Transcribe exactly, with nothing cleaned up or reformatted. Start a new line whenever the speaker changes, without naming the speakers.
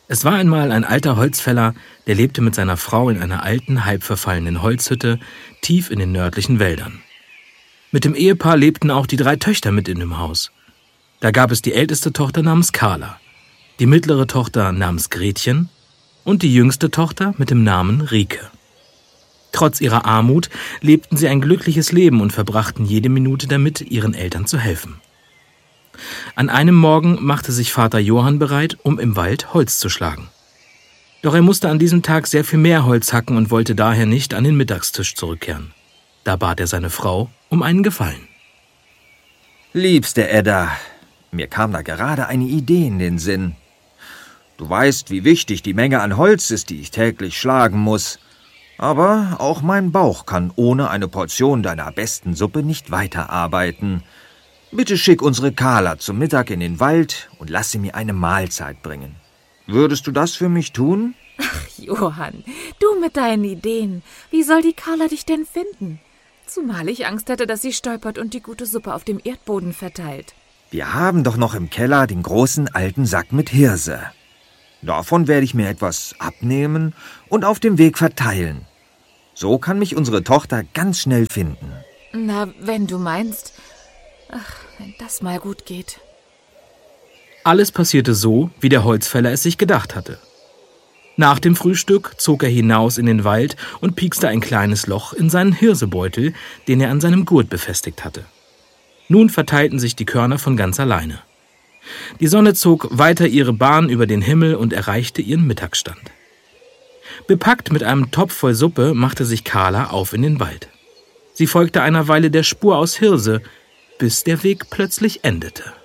Es war einmal ein alter Holzfäller, der lebte mit seiner Frau in einer alten, halb verfallenen Holzhütte tief in den nördlichen Wäldern. Mit dem Ehepaar lebten auch die drei Töchter mit in dem Haus. Da gab es die älteste Tochter namens Carla, die mittlere Tochter namens Gretchen und die jüngste Tochter mit dem Namen Rike. Trotz ihrer Armut lebten sie ein glückliches Leben und verbrachten jede Minute damit, ihren Eltern zu helfen. An einem Morgen machte sich Vater Johann bereit, um im Wald Holz zu schlagen. Doch er musste an diesem Tag sehr viel mehr Holz hacken und wollte daher nicht an den Mittagstisch zurückkehren. Da bat er seine Frau um einen Gefallen.
Liebste Edda, mir kam da gerade eine Idee in den Sinn. Du weißt, wie wichtig die Menge an Holz ist, die ich täglich schlagen muss. Aber auch mein Bauch kann ohne eine Portion deiner besten Suppe nicht weiterarbeiten. Bitte schick unsere Carla zum Mittag in den Wald und lass sie mir eine Mahlzeit bringen. Würdest du das für mich tun?
Ach, Johann, du mit deinen Ideen. Wie soll die Carla dich denn finden? Zumal ich Angst hätte, dass sie stolpert und die gute Suppe auf dem Erdboden verteilt.
Wir haben doch noch im Keller den großen alten Sack mit Hirse. Davon werde ich mir etwas abnehmen und auf dem Weg verteilen. So kann mich unsere Tochter ganz schnell finden.
Na, wenn du meinst... Ach, wenn das mal gut geht.
Alles passierte so, wie der Holzfäller es sich gedacht hatte. Nach dem Frühstück zog er hinaus in den Wald und piekste ein kleines Loch in seinen Hirsebeutel, den er an seinem Gurt befestigt hatte. Nun verteilten sich die Körner von ganz alleine. Die Sonne zog weiter ihre Bahn über den Himmel und erreichte ihren Mittagsstand. Bepackt mit einem Topf voll Suppe machte sich Carla auf in den Wald. Sie folgte einer Weile der Spur aus Hirse, bis der Weg plötzlich endete.